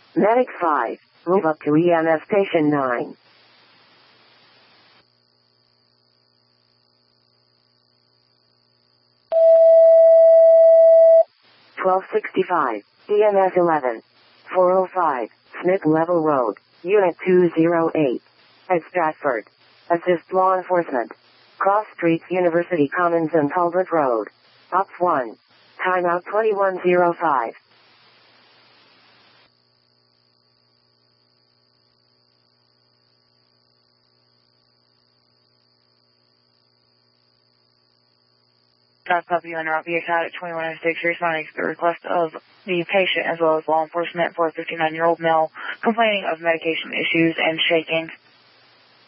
Medic 5, move up to EMS Station 9. (1265), EMS 11, 405, Smith Level Road, Unit 208. At Stratford. Assist law enforcement. Cross streets University Commons and Talbot Road. Ops 1. Timeout 2105. South Copy under RPA at 2106, responding to the request of the patient as well as law enforcement for a 59-year-old male complaining of medication issues and shaking.